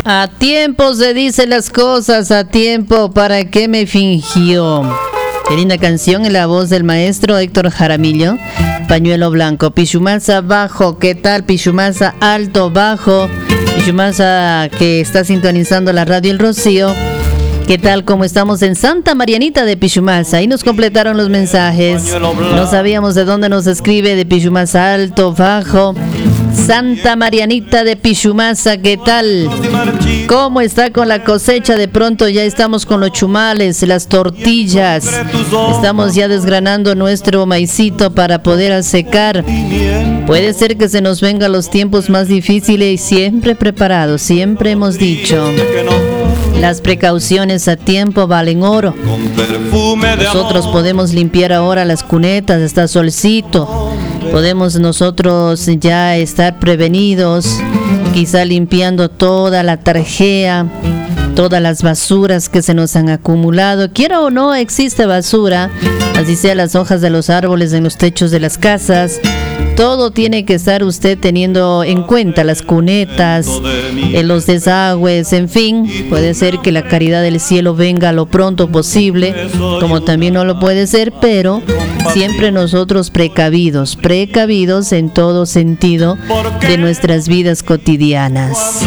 A tiempo se dicen las cosas, a tiempo, ¿para qué me fingió? Qué linda canción en la voz del maestro Héctor Jaramillo. Pañuelo blanco, Pichumaza bajo, ¿qué tal? Pichumaza alto, bajo, Pichumaza que está sintonizando la radio El Rocío. ¿Qué tal? ¿Cómo estamos en Santa Marianita de Pichumaza? Ahí nos completaron los mensajes. No sabíamos de dónde nos escribe, de Pichumaza alto, bajo. Santa Marianita de Pichumaza, ¿qué tal? ¿Cómo está con la cosecha? De pronto ya estamos con los chumales, las tortillas. Estamos ya desgranando nuestro maicito para poder secar. Puede ser que se nos vengan los tiempos más difíciles y siempre preparados, siempre hemos dicho. Las precauciones a tiempo valen oro. Nosotros podemos limpiar ahora las cunetas, está solcito. Podemos nosotros ya estar prevenidos, quizá limpiando toda la tarjea, todas las basuras que se nos han acumulado. Quiera o no, existe basura, así sea las hojas de los árboles en los techos de las casas. Todo tiene que estar usted teniendo en cuenta, las cunetas, los desagües, en fin. Puede ser que la caridad del cielo venga lo pronto posible, como también no lo puede ser, pero siempre nosotros precavidos en todo sentido de nuestras vidas cotidianas.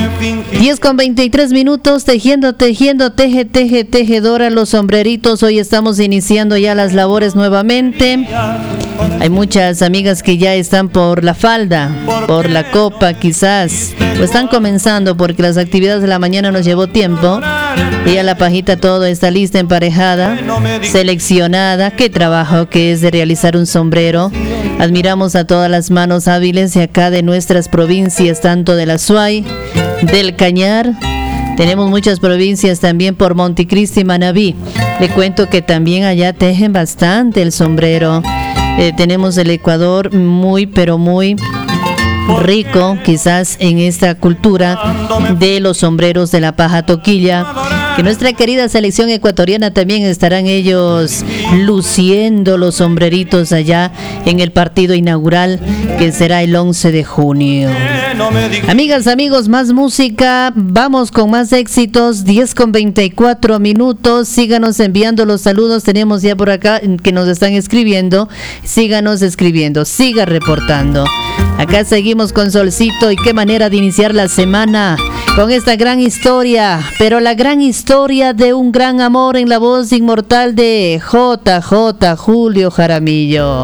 10:23, tejiendo, tejedora, los sombreritos. Hoy estamos iniciando ya las labores nuevamente. Hay muchas amigas que ya están por la falda, por la copa quizás, o están comenzando porque las actividades de la mañana nos llevó tiempo. Y ya la pajita todo está lista, emparejada, seleccionada. Qué trabajo que es de realizar un sombrero. Admiramos a todas las manos hábiles de acá de nuestras provincias, tanto de la Suay, del Cañar. Tenemos muchas provincias también por Montecristi y Manabí. Le cuento que también allá tejen bastante el sombrero. Tenemos el Ecuador muy, pero muy rico, quizás en esta cultura de los sombreros de la paja toquilla, que nuestra querida selección ecuatoriana también estarán ellos luciendo los sombreritos allá en el partido inaugural que será el 11 de junio. Amigas, amigos, más música, vamos con más éxitos. 10:24. Síganos enviando los saludos, tenemos ya por acá que nos están escribiendo. Síganos escribiendo, siga reportando. Acá seguimos con Solcito, y qué manera de iniciar la semana con esta gran historia, pero la gran historia de un gran amor en la voz inmortal de JJ Julio Jaramillo.